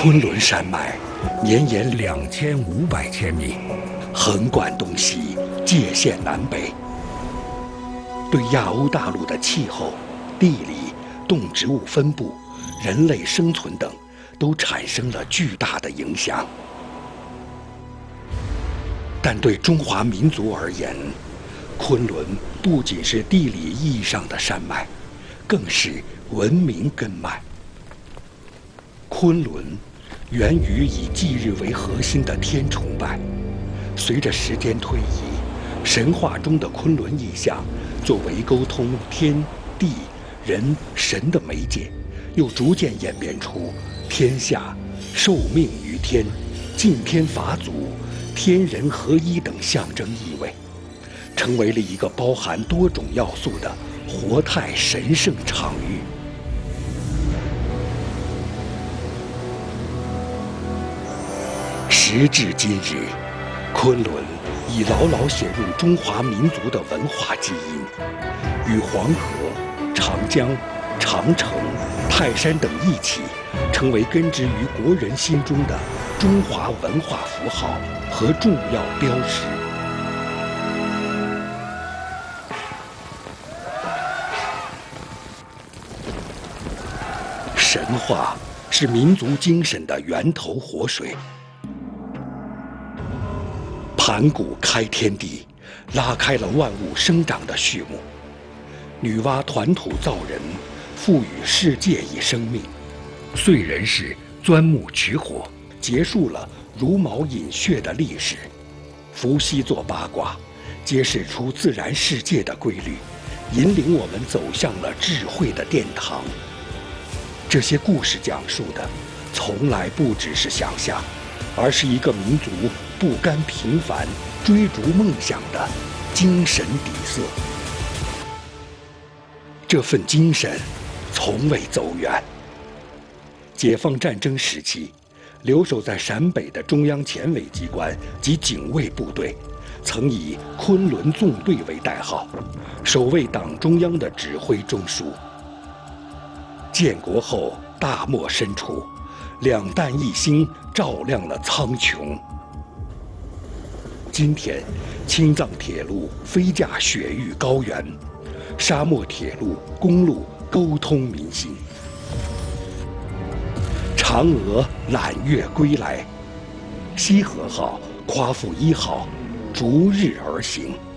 昆仑山脉绵延2500千米，横贯东西，界限南北，对亚欧大陆的气候、地理、动植物分布、人类生存等都产生了巨大的影响。但对中华民族而言，昆仑不仅是地理意义上的山脉，更是文明根脉。昆仑源于以祭日为核心的天崇拜，随着时间推移，神话中的昆仑意象作为沟通天地人神的媒介，又逐渐演变出天下受命于天、敬天法祖、天人合一等象征意味，成为了一个包含多种要素的活态神圣场域。时至今日，昆仑已牢牢写入中华民族的文化基因，与黄河、长江、长城、泰山等一起，成为根植于国人心中的中华文化符号和重要标识。神话是民族精神的源头活水。盘古开天地，拉开了万物生长的序幕。女娲团土造人，赋予世界以生命。燧人氏钻木取火，结束了茹毛饮血的历史。伏羲做八卦，揭示出自然世界的规律，引领我们走向了智慧的殿堂。这些故事讲述的，从来不只是想象，而是一个民族不甘平凡、追逐梦想的精神底色。这份精神从未走远。解放战争时期，留守在陕北的中央前委机关及警卫部队，曾以“昆仑纵队”为代号，守卫党中央的指挥中枢。建国后，大漠深处，两弹一星照亮了苍穹。今天，青藏铁路飞架雪域高原，沙漠铁路、公路沟通民心。嫦娥揽月归来，西河号、夸父1号逐日而行。